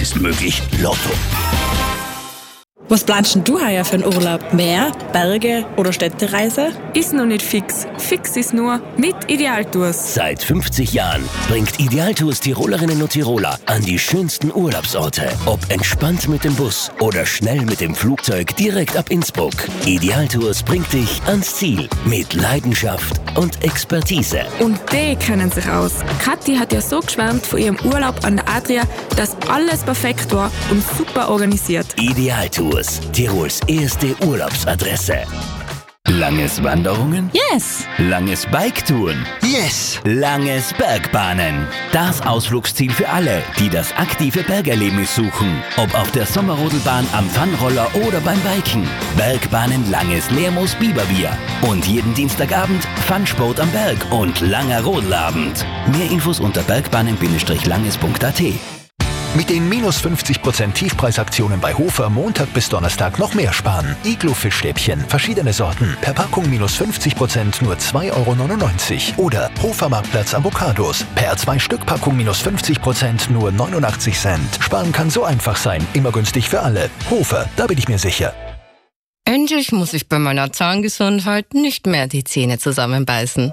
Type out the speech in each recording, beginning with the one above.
ist möglich Lotto. Was planst denn du heuer für einen Urlaub? Meer, Berge oder Städtereise? Ist noch nicht fix. Fix ist nur mit Idealtours. Seit 50 Jahren bringt Idealtours Tirolerinnen und Tiroler an die schönsten Urlaubsorte. Ob entspannt mit dem Bus oder schnell mit dem Flugzeug direkt ab Innsbruck. Idealtours bringt dich ans Ziel mit Leidenschaft und Expertise. Und die kennen sich aus. Kathi hat ja so geschwärmt von ihrem Urlaub an der Adria, dass alles perfekt war und super organisiert. Idealtours, Tirols erste Urlaubsadresse. Langes Wanderungen? Yes! Langes Biketouren? Yes! Langes Bergbahnen. Das Ausflugsziel für alle, die das aktive Bergerlebnis suchen. Ob auf der Sommerrodelbahn, am Funroller oder beim Biken. Bergbahnen Langes Lermoos-Biberbier. Und jeden Dienstagabend Funsport am Berg und langer Rodelabend. Mehr Infos unter bergbahnen-langes.at. Mit den minus 50% Tiefpreisaktionen bei Hofer Montag bis Donnerstag noch mehr sparen. Iglo-Fischstäbchen, verschiedene Sorten, per Packung minus 50% nur 2,99 €. Oder Hofer Marktplatz Avocados, per 2-Stück-Packung minus 50% nur 89 Cent. Sparen kann so einfach sein, immer günstig für alle. Hofer, da bin ich mir sicher. Endlich muss ich bei meiner Zahngesundheit nicht mehr die Zähne zusammenbeißen.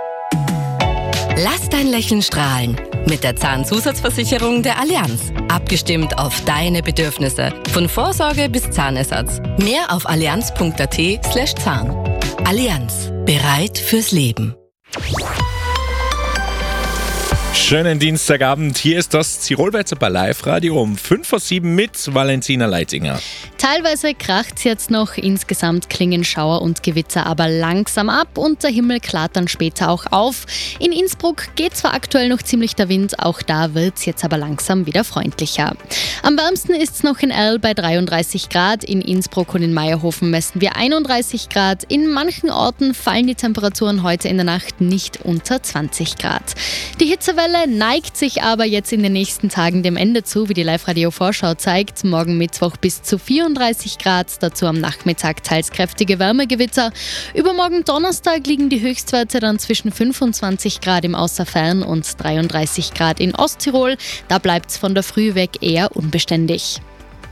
Lass dein Lächeln strahlen mit der Zahnzusatzversicherung der Allianz. Abgestimmt auf deine Bedürfnisse. Von Vorsorge bis Zahnersatz. Mehr auf allianz.at/Zahn. Allianz. Bereit fürs Leben. Schönen Dienstagabend, hier ist das Tirolwälzer bei Live-Radio um 5:07 mit Valentina Leitinger. Teilweise kracht's jetzt noch, insgesamt klingen Schauer und Gewitter aber langsam ab und der Himmel klart dann später auch auf. In Innsbruck geht zwar aktuell noch ziemlich der Wind, auch da wird's jetzt aber langsam wieder freundlicher. Am wärmsten ist's noch in Erl bei 33 Grad, in Innsbruck und in Meierhofen messen wir 31 Grad. In manchen Orten fallen die Temperaturen heute in der Nacht nicht unter 20 Grad. Die Hitzewelle neigt sich aber jetzt in den nächsten Tagen dem Ende zu, wie die Live-Radio-Vorschau zeigt. Morgen Mittwoch bis zu 34 Grad, dazu am Nachmittag teils kräftige Wärmegewitter. Übermorgen Donnerstag liegen die Höchstwerte dann zwischen 25 Grad im Außerfern und 33 Grad in Osttirol. Da bleibt's von der Früh weg eher unbeständig.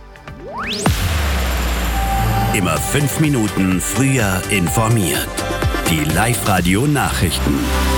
Immer 5 Minuten früher informiert. Die Live-Radio-Nachrichten.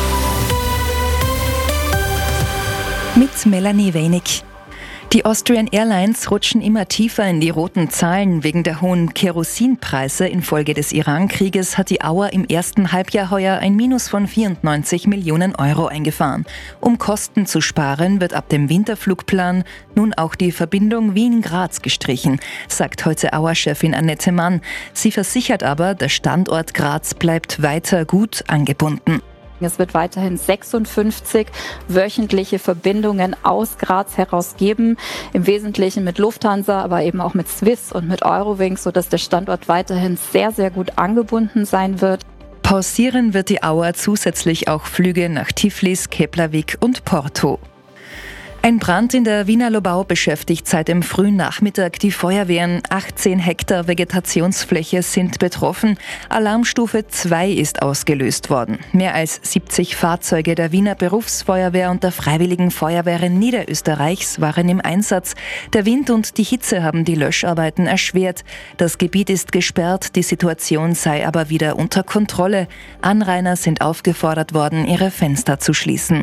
Mit Melanie Wenig. Die Austrian Airlines rutschen immer tiefer in die roten Zahlen. Wegen der hohen Kerosinpreise infolge des Iran-Krieges hat die Auer im ersten Halbjahr heuer ein Minus von 94 Millionen € eingefahren. Um Kosten zu sparen, wird ab dem Winterflugplan nun auch die Verbindung Wien-Graz gestrichen, sagt heute Auer-Chefin Annette Mann. Sie versichert aber, der Standort Graz bleibt weiter gut angebunden. Es wird weiterhin 56 wöchentliche Verbindungen aus Graz heraus geben, im Wesentlichen mit Lufthansa, aber eben auch mit Swiss und mit Eurowings, sodass der Standort weiterhin sehr, sehr gut angebunden sein wird. Pausieren wird die Auer zusätzlich auch Flüge nach Tiflis, Keflavik und Porto. Ein Brand in der Wiener Lobau beschäftigt seit dem frühen Nachmittag die Feuerwehren. 18 Hektar Vegetationsfläche sind betroffen. Alarmstufe 2 ist ausgelöst worden. Mehr als 70 Fahrzeuge der Wiener Berufsfeuerwehr und der Freiwilligen Feuerwehren Niederösterreichs waren im Einsatz. Der Wind und die Hitze haben die Löscharbeiten erschwert. Das Gebiet ist gesperrt, die Situation sei aber wieder unter Kontrolle. Anrainer sind aufgefordert worden, ihre Fenster zu schließen.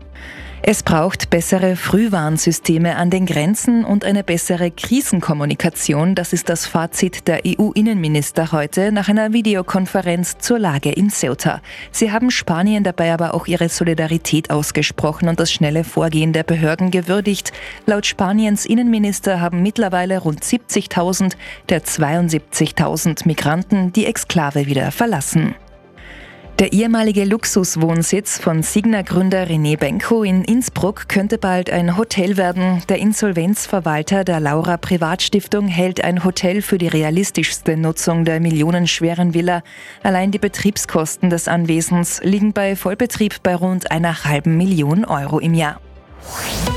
Es braucht bessere Frühwarnsysteme an den Grenzen und eine bessere Krisenkommunikation. Das ist das Fazit der EU-Innenminister heute nach einer Videokonferenz zur Lage in Ceuta. Sie haben Spanien dabei aber auch ihre Solidarität ausgesprochen und das schnelle Vorgehen der Behörden gewürdigt. Laut Spaniens Innenminister haben mittlerweile rund 70.000 der 72.000 Migranten die Exklave wieder verlassen. Der ehemalige Luxuswohnsitz von Signa-Gründer René Benko in Innsbruck könnte bald ein Hotel werden. Der Insolvenzverwalter der Laura Privatstiftung hält ein Hotel für die realistischste Nutzung der millionenschweren Villa. Allein die Betriebskosten des Anwesens liegen bei Vollbetrieb bei rund 1,5 Million € im Jahr.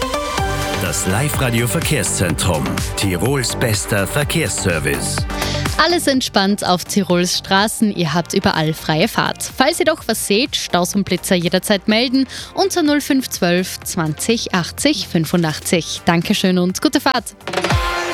Das Live-Radio Verkehrszentrum. Tirols bester Verkehrsservice. Alles entspannt auf Tirols Straßen, ihr habt überall freie Fahrt. Falls ihr doch was seht, Staus und Blitzer jederzeit melden unter 0512 20 80 85. Dankeschön und gute Fahrt.